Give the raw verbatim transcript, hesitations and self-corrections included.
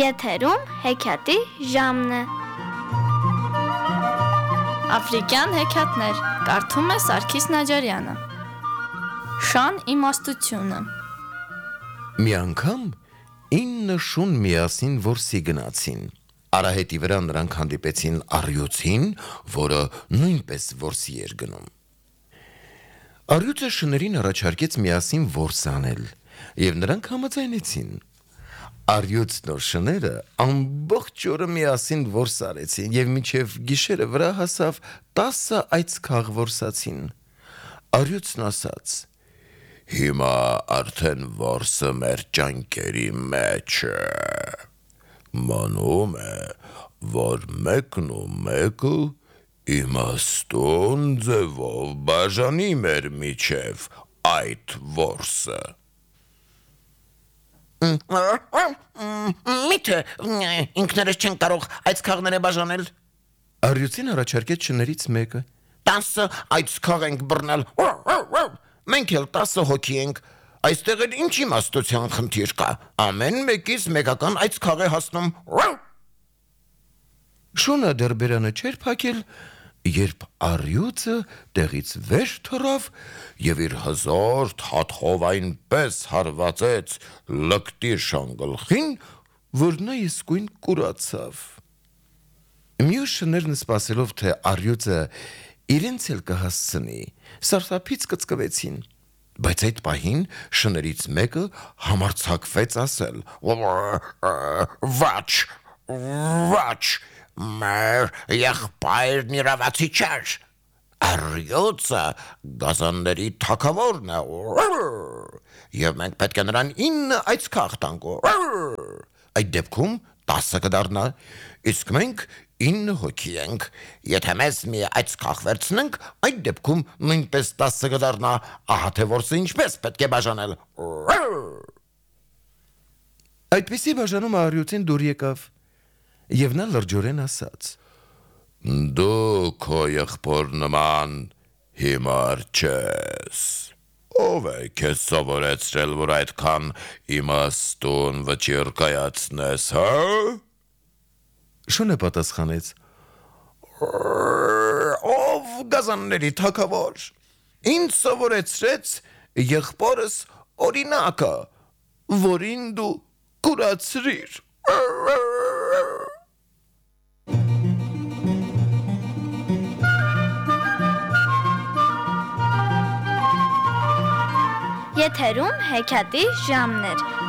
Եթերում հեքիաթի ժամն է։ Աֆրիկյան հեքիաթներ, կարդում է Սարգիս Նաջարյանը։ Շան իմաստությունը։ Մի անգամ ինը շուն միասին որսի գնացին։ Արահետի վրա նրանք հանդիպեցին առյուծին, որը նույնպես որսի էր գնում։ Առյուծը շներին առաջարկեց միասին որս անել, և նրանք համաձայնեցին։ Առյուծն ու շները ամբողջ օրը միասին որս արեցին, և մինչև գիշերը վրա հասավ տասը այծքաղ որսացին։ Առյուծն ասաց. «Հիմա արդեն որսը մեր ճանկերի մեջ է։ Մնում է, որ մեկն ու մեկը իմաստուն ձևով բաժանի մեր միջև այդ որսը»։ Միթե ինքներս չենք կարող այծքաղները բաժանել։ Առյուծին առաջարկեց շներից մեկը. Տասը այծքաղ ենք բռնել։ Մենք էլ տասը հոգի ենք։ Այստեղ էլ ինչ իմաստության խնդիր կա։ Ամեն մեկից մեկական այծքաղ է հասնում։ Շունը դեռ բերանը չէր փակել, երբ առյուծը տեղից վեր թռավ և իր հզոր թաթխով այնպես հարվածեց լկտի շանգլխին, որ նա իսկույն կուրացավ։ Մյուս շներն սպասելով, թե առյուծը իրենց էլ կհասցնի, սարսափից կծկվեցին, բայց այդ պահին շներից մեկը համարձակվեց ասել. Վաչ, վաչ, մեր եղբայրն իրավացի չէր։ Առյուծը գազանների թագավորն է, և մենք պետք է նրան ինը այծքաղ տանք։ Այդ դեպքում տասը կդառնա, իսկ մենք ինը հոգի ենք։ Եթե մեզ մի այծքաղ վերցնենք, այդ դեպքում նույնպես տասը կդառնա, ահա թե որսը ինչպես պետք է բաժանել։ Այդպիսի բաժանումը առյուծին դուր եկավ, և նա լրջորեն ասաց. «Դու քո եղբոր նման հիմար չես։ Ով է քեզ սովորեցրել, որ այդքան իմաստուն վճիռ կայացնես, հա»։ Շունը պատասխանեց. Ով գազանների թագավոր։ Ինձ սովորեցրեց եղբորս օրինակը, որին դու կուրացրիր։ Եթերում հեքիաթի ժամն էր։